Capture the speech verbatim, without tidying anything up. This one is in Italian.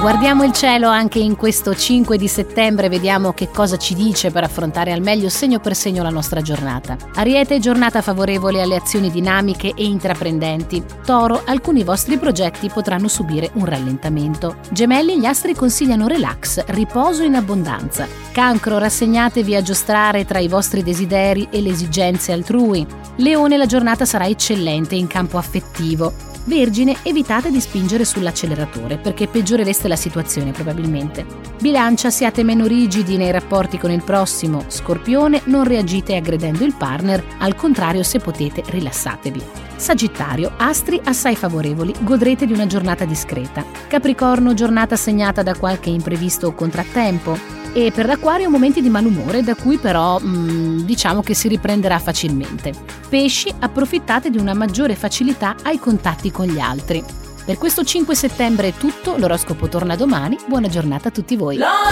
Guardiamo il cielo anche in questo cinque di settembre, vediamo che cosa ci dice per affrontare al meglio segno per segno la nostra giornata. Ariete, giornata favorevole alle azioni dinamiche e intraprendenti. Toro, alcuni vostri progetti potranno subire un rallentamento. Gemelli, gli astri consigliano relax, riposo in abbondanza. Cancro, rassegnatevi a giostrare tra i vostri desideri e le esigenze altrui. Leone, la giornata sarà eccellente in campo affettivo. Vergine, evitate di spingere sull'acceleratore perché peggiorereste la situazione probabilmente. Bilancia, siate meno rigidi nei rapporti con il prossimo. Scorpione, non reagite aggredendo il partner, al contrario, se potete rilassatevi. Sagittario, astri assai favorevoli, godrete di una giornata discreta. Capricorno, giornata segnata da qualche imprevisto o contrattempo. E per l'Acquario momenti di malumore da cui però mh, diciamo che si riprenderà facilmente. Pesci, approfittate di una maggiore facilità ai contatti con gli altri. Per questo cinque settembre è tutto, l'oroscopo torna domani, buona giornata a tutti voi.